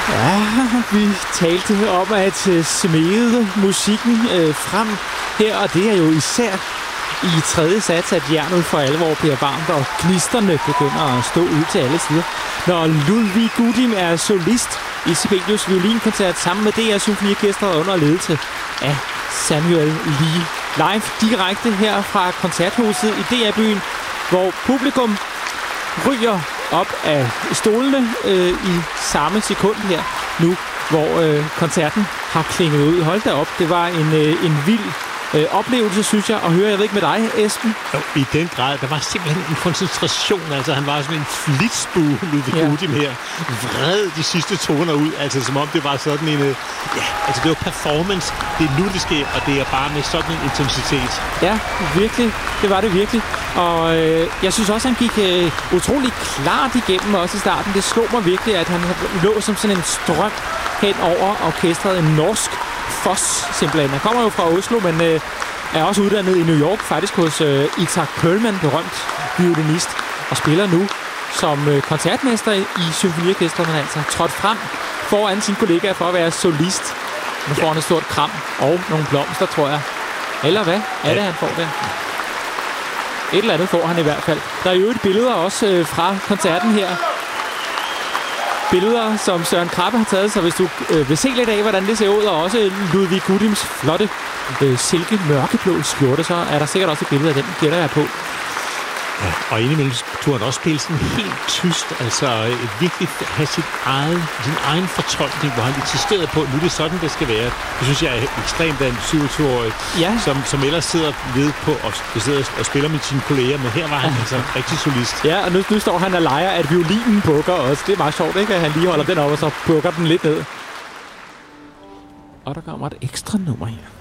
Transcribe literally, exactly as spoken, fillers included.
Ja, vi talte om at uh, smede musikken uh, frem her, og det er jo især i tredje sats, at jernet for alvor bliver varmt, og gnisterne begynder at stå ud til alle sider. Når Ludvig Gudim er solist i Sibelius violinkoncert sammen med D R Symfoniorkestret under ledelse af Samuel Lee. Live direkte her fra koncerthuset i D R-byen, hvor publikum ryger op af stolene øh, i samme sekund her nu, hvor øh, koncerten har klinget ud. Hold da op, det var en, øh, en vild øh, oplevelse, synes jeg, at høre. Jeg ved ikke med dig, Esben? Jo, i den grad. Der var simpelthen en koncentration. Altså, han var sådan en flitsbue, Ludvig ja. Gudim her. Vred de sidste toner ud. Altså, som om det var sådan en... Ja, altså, det var performance. Det er nu, det sker, og det er bare med sådan en intensitet. Ja, virkelig. Det var det virkelig. Og øh, jeg synes også, han gik øh, utrolig klart igennem også i starten. Det slog mig virkelig, at han lå som sådan en strøm hen over orkestret. En norsk foss, simpelthen. Han kommer jo fra Oslo, men øh, er også uddannet i New York, faktisk hos øh, Itzhak Perlman, berømt violinist, og spiller nu som øh, koncertmester i, i symfoniorkestret, men altså trådt frem foran sine kollegaer for at være solist. Nu får han et stort kram og nogle blomster, tror jeg. Eller hvad? Er det, han får der? Et eller andet får han i hvert fald. Der er jo et billeder også øh, fra koncerten her. Billeder, som Søren Krabbe har taget, så hvis du øh, vil se lidt af, hvordan det ser ud, og også Ludvig Gudims flotte øh, silke mørkeblå skjorte, så er der sikkert også et billede af den, gætter jeg på. Ja, og indimellem turde han også spille sådan helt tyst, altså virkelig have sit eget, sin egen fortolkning, hvor han insisterede på, nu er det sådan, det skal være. Det synes jeg er ekstremt af en syvogtyve-årig, ja. som, som ellers sidder ved på og, sidder og spiller med sine kolleger, men her var han altså rigtig solist. Ja, og nu, nu står han og leger, at violinen bukker også. Det er meget sjovt, ikke? At han lige holder den op, og så bukker den lidt ned. Og der kommer et ekstra nummer her.